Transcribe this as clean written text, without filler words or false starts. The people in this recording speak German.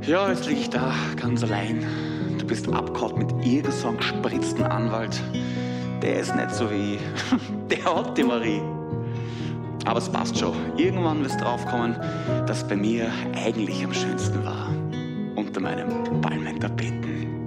Ja, jetzt lieg ich da, ganz allein. Du bist abgehauen mit irgend so einem gespritzten Anwalt. Der ist nicht so wie der hat die Marie. Aber es passt schon. Irgendwann wirst du draufkommen, dass bei mir eigentlich am schönsten war. Unter meinem Palmentapeten.